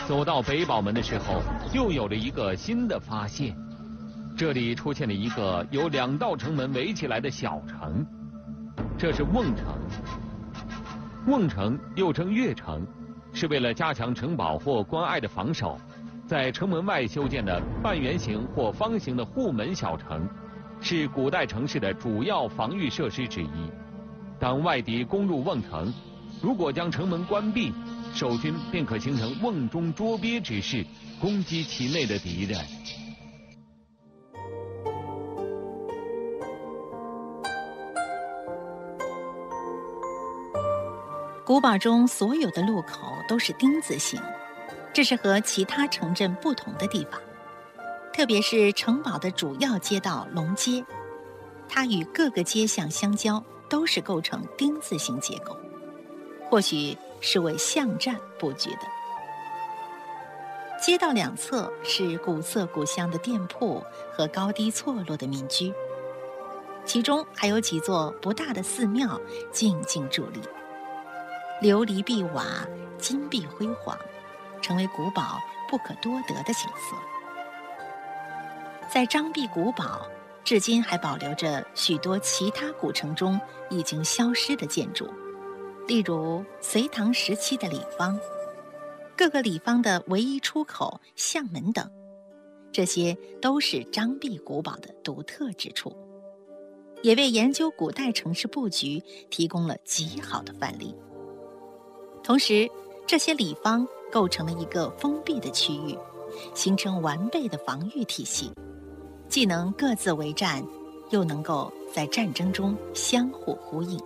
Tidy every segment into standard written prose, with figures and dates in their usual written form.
走到北宝门的时候，又有了一个新的发现。这里出现了一个由2道城门围起来的小城，这是瓮城。瓮城又称月城，是为了加强城堡或关隘的防守，在城门外修建的半圆形或方形的护门小城，是古代城市的主要防御设施之一。当外敌攻入瓮城，如果将城门关闭，守军便可形成瓮中捉鳖之势，攻击其内的敌人。 古堡中所有的路口都是丁字形，这是和其他城镇不同的地方。特别是城堡的主要街道龙街，它与各个街巷相交，都是构成丁字形结构，或许是为巷战布局的。街道两侧是古色古香的店铺和高低错落的民居，其中还有几座不大的寺庙静静伫立，琉璃碧瓦，金碧辉煌，成为古堡不可多得的景色。在张壁古堡，至今还保留着许多其他古城中已经消失的建筑，例如隋唐时期的里坊，各个里坊的唯一出口、巷门等，这些都是张壁古堡的独特之处，也为研究古代城市布局提供了极好的范例。同时，这些里坊构成了一个封闭的区域，形成完备的防御体系，既能各自为战，又能够在战争中相互呼应。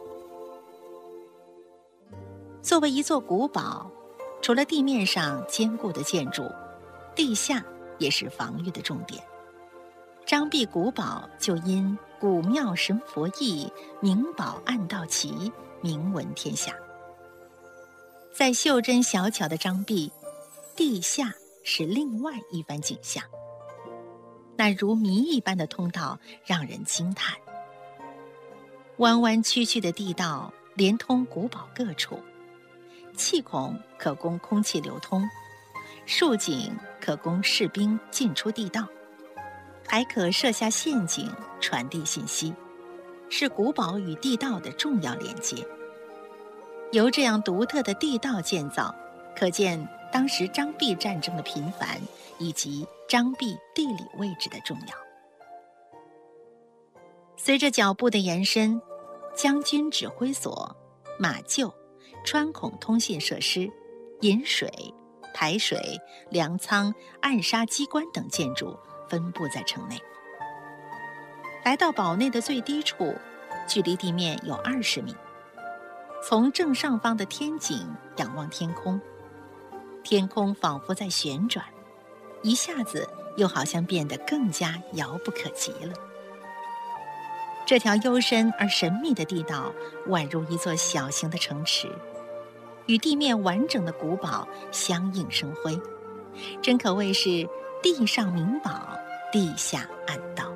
作为一座古堡，除了地面上坚固的建筑，地下也是防御的重点。张壁古堡就因古庙神佛艺，名宝暗道奇，名闻天下。在袖珍小巧的张壁，地下是另外一番景象。那如谜一般的通道让人惊叹，弯弯曲曲的地道连通古堡各处，气孔可供空气流通，竖井可供士兵进出地道，还可设下陷阱传递信息，是古堡与地道的重要连接。由这样独特的地道建造，可见当时张壁战争的频繁，以及张壁地理位置的重要。随着脚步的延伸，将军指挥所、马厩、穿孔通信设施、引水、排水、粮仓、暗杀机关等建筑分布在城内。来到堡内的最低处，距离地面有20米。从正上方的天井仰望天空，天空仿佛在旋转，一下子又好像变得更加遥不可及了。这条幽深而神秘的地道宛如一座小型的城池，与地面完整的古堡相映生辉，真可谓是地上明堡，地下暗道。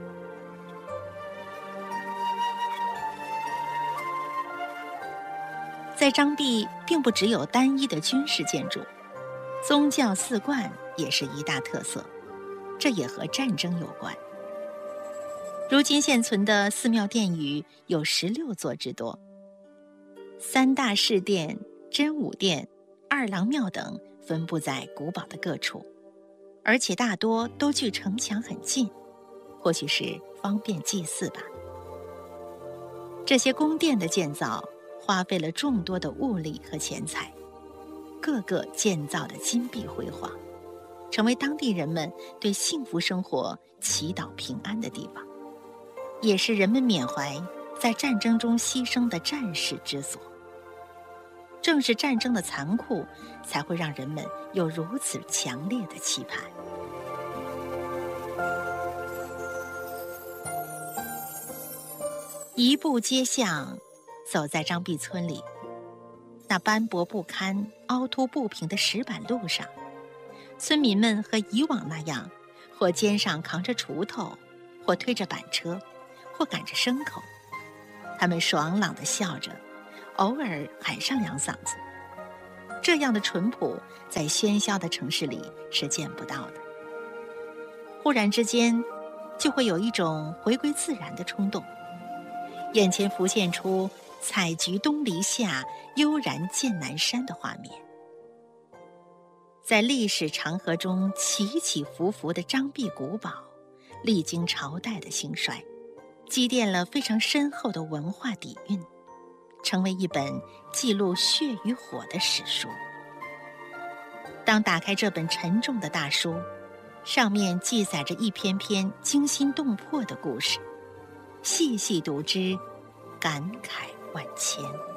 在张壁并不只有单一的军事建筑，宗教寺观也是一大特色，这也和战争有关。如今现存的寺庙殿宇有16座之多，三大侍殿、真武殿、二郎庙等分布在古堡的各处，而且大多都距城墙很近，或许是方便祭祀吧。这些宫殿的建造花费了众多的物力和钱财，个个建造的金碧辉煌，成为当地人们对幸福生活祈祷平安的地方，也是人们缅怀在战争中牺牲的战士之所。正是战争的残酷，才会让人们有如此强烈的期盼。一步街巷，走在张壁村里，那斑驳不堪、凹凸不平的石板路上，村民们和以往那样，或肩上扛着锄头，或推着板车，或赶着牲口。他们爽朗地笑着，偶尔喊上2嗓子。 这样的淳朴在喧嚣的城市里是见不到的。忽然之间，就会有一种回归自然的冲动，眼前浮现出采菊东篱下，悠然见南山的画面。在历史长河中起起伏伏的张壁古堡，历经朝代的兴衰，积淀了非常深厚的文化底蕴，成为一本记录血与火的史书。当打开这本沉重的大书，上面记载着一篇篇惊心动魄的故事，细细读之，感慨万千。